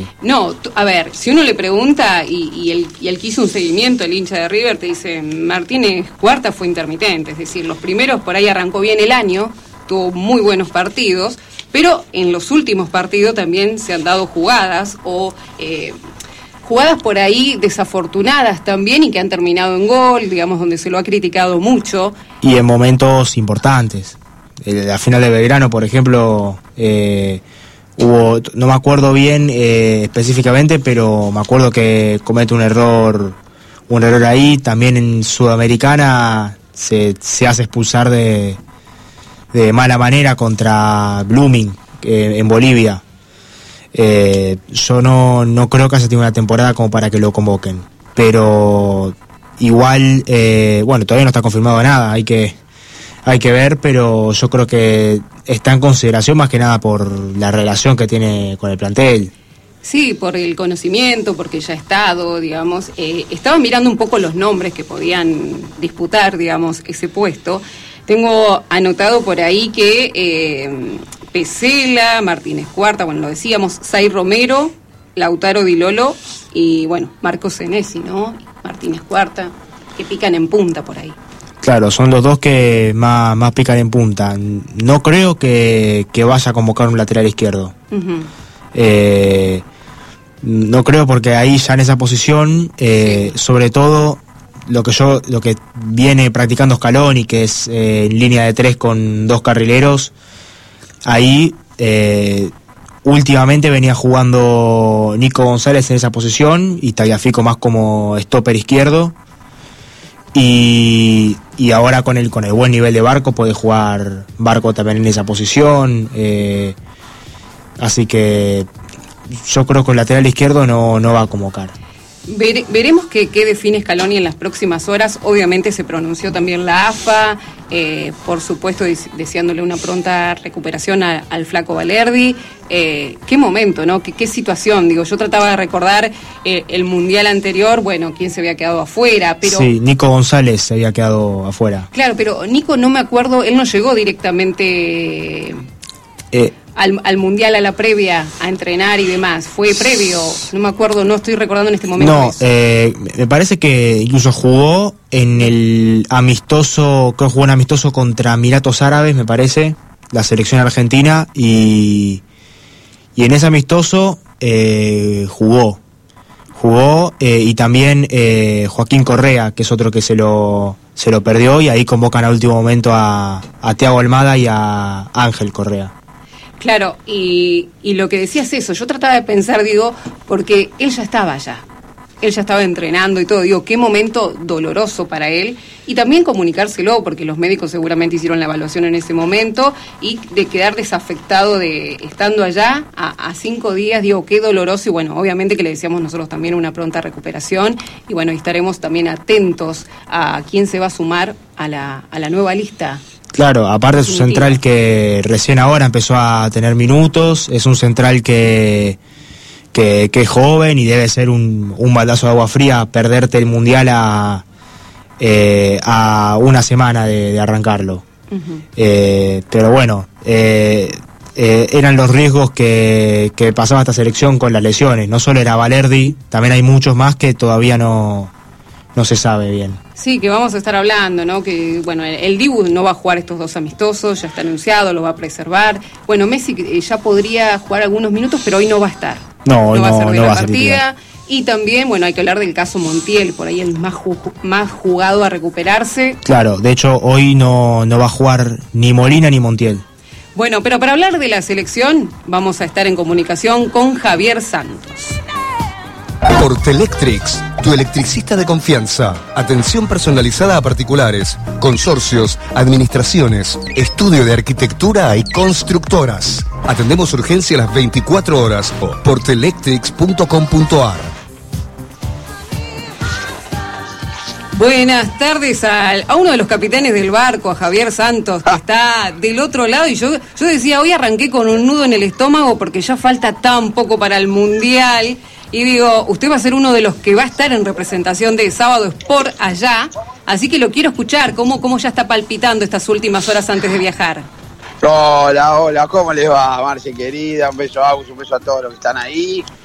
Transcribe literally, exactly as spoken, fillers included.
No, t- a ver, si uno le pregunta y, y, el, y el que hizo un seguimiento, el hincha de River, te dice, Martínez Cuarta fue intermitente, es decir, los primeros por ahí arrancó bien el año, tuvo muy buenos partidos, pero en los últimos partidos también se han dado jugadas o eh, jugadas por ahí desafortunadas también y que han terminado en gol, digamos, donde se lo ha criticado mucho. Y en momentos importantes. La final de Belgrano, por ejemplo, eh, hubo, no me acuerdo bien eh, específicamente, pero me acuerdo que comete un error, un error ahí. También en Sudamericana se, se hace expulsar de, de mala manera contra Blooming eh, en Bolivia. Eh, yo no, no creo que haya tenido una temporada como para que lo convoquen, pero igual, eh, bueno, todavía no está confirmado nada, hay que hay que ver, pero yo creo que está en consideración más que nada por la relación que tiene con el plantel. Sí, por el conocimiento, porque ya ha estado, digamos. Eh, estaba mirando un poco los nombres que podían disputar, digamos, ese puesto. Tengo anotado por ahí que eh, Pesela, Martínez Cuarta, bueno, lo decíamos, Zay Romero, Lautaro Di Lolo y, bueno, Marcos Senesi, ¿no? Martínez Cuarta, que pican en punta por ahí. Claro, son los dos que más, más pican en punta. No creo que, que vaya a convocar un lateral izquierdo. Uh-huh. Eh, no creo, porque ahí ya en esa posición, eh, sí. sobre todo lo que yo lo que viene practicando Scaloni, que es eh, en línea de tres con dos carrileros, ahí eh, últimamente venía jugando Nico González en esa posición y Tagliafico más como stopper izquierdo. Y, y ahora con el con el buen nivel de Barco puede jugar Barco también en esa posición, eh, así que yo creo que el lateral izquierdo no, no va a convocar. Vere, veremos qué, qué define Scaloni en las próximas horas. Obviamente se pronunció también la A F A, eh, por supuesto deseándole una pronta recuperación a, al flaco Valerdi. Eh, qué momento, ¿no? Qué, qué situación. Digo, yo trataba de recordar eh, el mundial anterior, bueno, quién se había quedado afuera, pero... Sí, Nico González se había quedado afuera. Claro, pero Nico no me acuerdo, él no llegó directamente... Eh, Al, al mundial, a la previa, a entrenar y demás. Fue previo, no me acuerdo, no estoy recordando en este momento. No, eh, me parece que incluso jugó en el amistoso, creo que jugó en amistoso contra Emiratos Árabes, me parece, la selección argentina, y, y en ese amistoso eh, jugó. Jugó eh, y también eh, Joaquín Correa, que es otro que se lo, se lo perdió, y ahí convocan a último momento a, a Thiago Almada y a Ángel Correa. Claro, y, y lo que decías eso, yo trataba de pensar, digo, porque él ya estaba allá, él ya estaba entrenando y todo, digo, qué momento doloroso para él, y también comunicárselo, porque los médicos seguramente hicieron la evaluación en ese momento, y de quedar desafectado de estando allá a, a cinco días, digo, qué doloroso, y bueno, obviamente que le deseamos nosotros también una pronta recuperación, y bueno, estaremos también atentos a quién se va a sumar a la, a la nueva lista. Claro, aparte de su central que recién ahora empezó a tener minutos, es un central que, que, que es joven y debe ser un, un baldazo de agua fría perderte el mundial a, eh, a una semana de, de arrancarlo. Uh-huh. Eh, pero bueno, eh, eh, eran los riesgos que, que pasaba esta selección con las lesiones. No solo era Valerdi, también hay muchos más que todavía no, no se sabe bien. Sí, que vamos a estar hablando, ¿no? Que, bueno, el, el Dibu no va a jugar estos dos amistosos, ya está anunciado, lo va a preservar. Bueno, Messi eh, ya podría jugar algunos minutos, pero hoy no va a estar. No, no va no, a ser de no la va a partida. Y también, bueno, hay que hablar del caso Montiel, por ahí el más, ju- más jugado a recuperarse. Claro, de hecho, hoy no, no va a jugar ni Molina ni Montiel. Bueno, pero para hablar de la selección, vamos a estar en comunicación con Javier Santos. Portelectrics, tu electricista de confianza. Atención personalizada a particulares, consorcios, administraciones, estudio de arquitectura y constructoras. Atendemos urgencia a las veinticuatro horas. portelectrics punto com punto a r. Buenas tardes a, a uno de los capitanes del barco, a Javier Santos, que está del otro lado. Y yo, yo decía, hoy arranqué con un nudo en el estómago porque ya falta tan poco para el Mundial. Y digo, usted va a ser uno de los que va a estar en representación de Sábado Sport allá, así que lo quiero escuchar, cómo, cómo ya está palpitando estas últimas horas antes de viajar. Hola, hola, ¿cómo les va, Marce querida? Un beso a Agus, un beso a todos los que están ahí.